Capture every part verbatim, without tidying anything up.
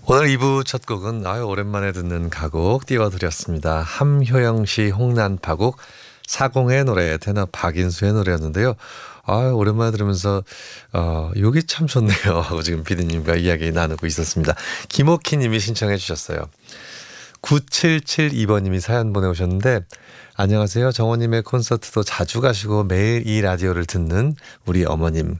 오늘 이 부 첫 곡은 아유 오랜만에 듣는 가곡 띄워드렸습니다. 함효영씨 홍난파곡 사공의 노래, 테너 박인수의 노래였는데요. 아 오랜만에 들으면서 어, 여기 참 좋네요 하고 지금 피디님과 이야기 나누고 있었습니다. 김옥희님이 신청해 주셨어요. 구칠칠이 번님이 사연 보내오셨는데, 안녕하세요. 정호님의 콘서트도 자주 가시고 매일 이 라디오를 듣는 우리 어머님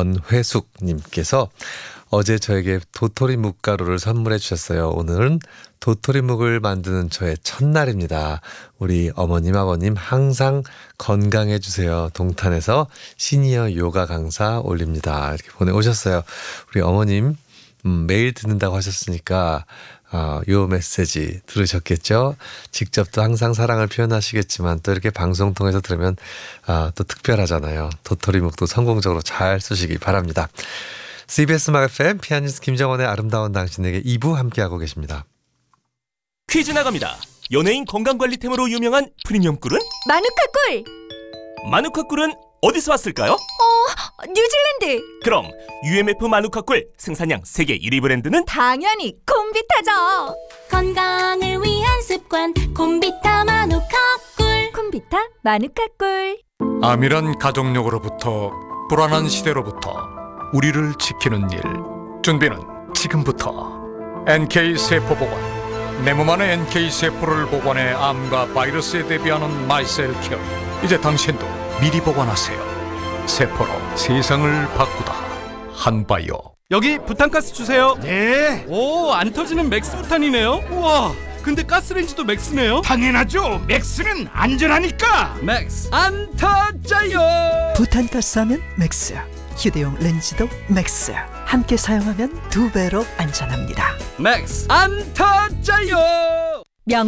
권회숙님께서 어제 저에게 도토리 묵가루를 선물해 주셨어요. 오늘은 도토리 묵을 만드는 저의 첫날입니다. 우리 어머님 아버님 항상 건강해 주세요. 동탄에서 시니어 요가 강사 올립니다. 이렇게 보내오셨어요. 우리 어머님 음, 매일 듣는다고 하셨으니까 어, 요 메시지 들으셨겠죠? 직접 또 항상 사랑을 표현하시겠지만 또 이렇게 방송 통해서 들으면 어, 또 특별하잖아요. 도토리묵도 성공적으로 잘 쓰시기 바랍니다. 씨비에스 음악 에프엠 피아니스트 김정원의 아름다운 당신에게 이 부 함께하고 계십니다. 퀴즈 나갑니다. 연예인 건강관리템으로 유명한 프리미엄 꿀은? 마누카 꿀! 마누카 꿀은 어디서 왔을까요? 어, 뉴질랜드! 그럼 유엠에프 마누카 꿀 생산량 세계 일 위 브랜드는? 당연히 콤비타죠! 건강을 위한 습관 콤비타 마누카 꿀. 콤비타 마누카 꿀. 암이란 가족력으로부터 불안한 시대로부터 우리를 지키는 일, 준비는 지금부터. 엔케이세포보관, 내 몸 안에 엔케이세포를 보관해 암과 바이러스에 대비하는 마이셀케어. 이제 당신도 미리 보관하세요. 세포로 세상을 바꾸다. 한바이오. 여기 부탄가스 주세요. 네, 오, 안 터지는 맥스 부탄이네요. 우와, 근데 가스레인지도 맥스네요. 당연하죠. 맥스는 안전하니까. 맥스 안 터져요. 부탄가스하면 맥스, 휴대용 렌즈도 맥스. 함께 사용하면 두 배로 안전합니다. 맥스 안 터져요. 명